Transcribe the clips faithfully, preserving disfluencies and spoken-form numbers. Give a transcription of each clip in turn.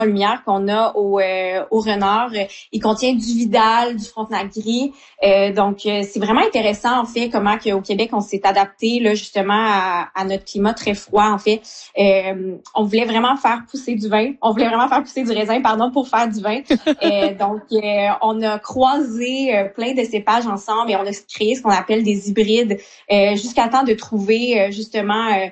lumière qu'on a au, euh, au renard. Il contient du Vidal, du Frontenac gris. Euh, donc, euh, c'est vraiment intéressant, en fait, comment qu'au Québec, on s'est adapté là justement à, à notre climat très froid, en fait. Euh, on voulait vraiment faire pousser du vin. On voulait vraiment faire pousser du raisin, pardon, pour faire du vin. euh, donc, euh, on a croisé euh, plein de cépages ensemble et on a créé ce qu'on appelle des hybrides euh, jusqu'à temps de trouver, euh, justement... Euh,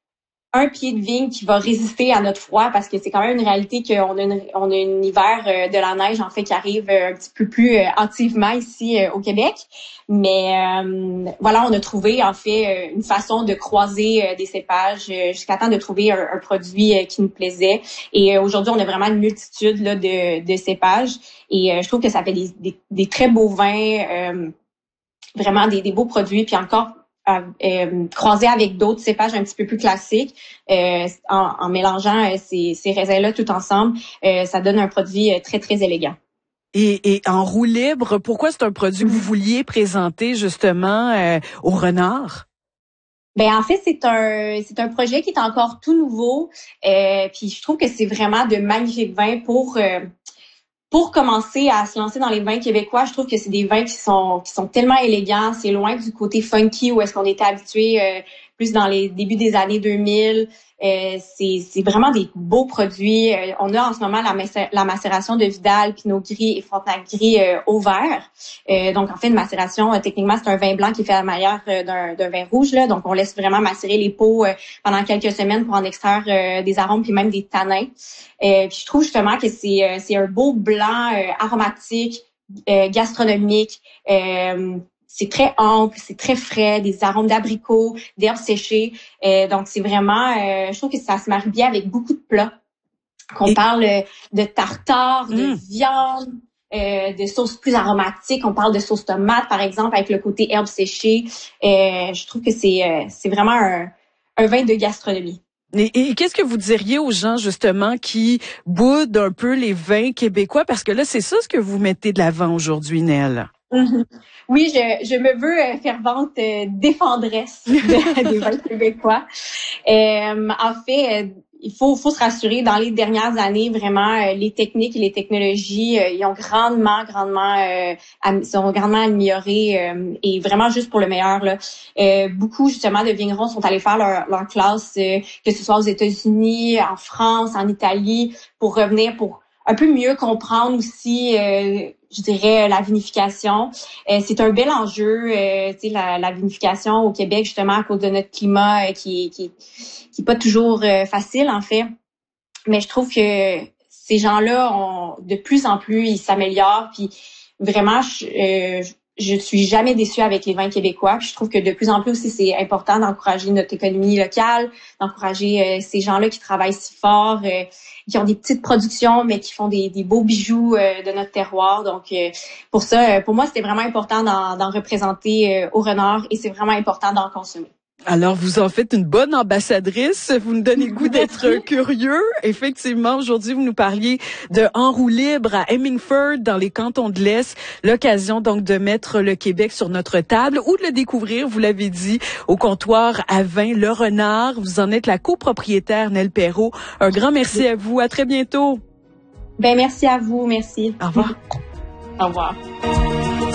un pied de vigne qui va résister à notre froid parce que c'est quand même une réalité qu'on a, une, on a un hiver euh, de la neige en fait qui arrive euh, un petit peu plus euh, hâtivement ici euh, au Québec. Mais euh, voilà, on a trouvé en fait euh, une façon de croiser euh, des cépages euh, jusqu'à temps de trouver un, un produit euh, qui nous plaisait. Et euh, aujourd'hui, on a vraiment une multitude là, de, de cépages et euh, je trouve que ça fait des, des, des très beaux vins, euh, vraiment des, des beaux produits. Puis encore, Euh, croisé avec d'autres cépages un petit peu plus classiques, euh, en, en mélangeant euh, ces, ces raisins-là tout ensemble, euh, ça donne un produit euh, très, très élégant. Et, et en roue libre, pourquoi c'est un produit que vous vouliez présenter justement euh, au renard? Ben en fait, c'est un c'est un projet qui est encore tout nouveau. Euh, puis je trouve que c'est vraiment de magnifiques vins pour... Euh, Pour commencer à se lancer dans les vins québécois, je trouve que c'est des vins qui sont qui sont tellement élégants. C'est loin du côté funky où est-ce qu'on était habitué euh, plus dans les débuts des années deux mille. Euh, c'est c'est vraiment des beaux produits. Euh, on a en ce moment la, macé- la macération de Vidal, Pinot Gris et Frontenac Gris euh, au verre. Euh, donc en fait, une macération, euh, techniquement, c'est un vin blanc qui est fait à la manière euh, d'un, d'un vin rouge. Là. Donc on laisse vraiment macérer les peaux euh, pendant quelques semaines pour en extraire euh, des arômes puis même des tanins. Euh, puis je trouve justement que c'est euh, c'est un beau blanc euh, aromatique, euh, gastronomique. Euh, c'est très ample, c'est très frais, des arômes d'abricots, d'herbes séchées. Euh, donc c'est vraiment, euh, je trouve que ça se marie bien avec beaucoup de plats. Qu'on Et... parle de tartare, de mmh. viande, euh, de sauces plus aromatiques. On parle de sauce tomate par exemple avec le côté herbes séchées. Euh, je trouve que c'est euh, c'est vraiment un, un vin de gastronomie. Et, et qu'est-ce que vous diriez aux gens, justement, qui boudent un peu les vins québécois? Parce que là, c'est ça ce que vous mettez de l'avant aujourd'hui, Nell. Mm-hmm. Oui, je, je me veux euh, fervente euh, défendresse de, des vins québécois. Euh, en fait, euh, il faut, faut se rassurer, dans les dernières années, vraiment, euh, les techniques et les technologies, euh, ils ont grandement, grandement, euh, am- sont grandement améliorées euh, et vraiment juste pour le meilleur. Là. Euh, beaucoup, justement, de vignerons sont allés faire leur, leur classe, euh, que ce soit aux États-Unis, en France, en Italie, pour revenir, pour un peu mieux comprendre aussi, euh, je dirais, la vinification. Euh, c'est un bel enjeu, euh, tu sais, la, la vinification au Québec, justement, à cause de notre climat euh, qui, qui, qui est pas toujours euh, facile, en fait. Mais je trouve que ces gens-là, ont, de plus en plus, ils s'améliorent. Puis vraiment, je, euh, je suis jamais déçue avec les vins québécois. Puis je trouve que de plus en plus aussi, c'est important d'encourager notre économie locale, d'encourager euh, ces gens-là qui travaillent si fort, euh, qui ont des petites productions, mais qui font des, des beaux bijoux euh, de notre terroir. Donc, euh, pour ça, pour moi, c'était vraiment important d'en, d'en représenter euh, au renard et c'est vraiment important d'en consommer. Alors, vous en faites une bonne ambassadrice. Vous nous donnez le goût d'être curieux. Effectivement, aujourd'hui, vous nous parliez de En roue libre à Hemingford, dans les cantons de l'Est. L'occasion, donc, de mettre le Québec sur notre table ou de le découvrir, vous l'avez dit, au comptoir à vin Le Renard. Vous en êtes la copropriétaire, Nell Perrot. Un grand merci à vous. À très bientôt. Ben, merci à vous. Merci. Au revoir. Au revoir.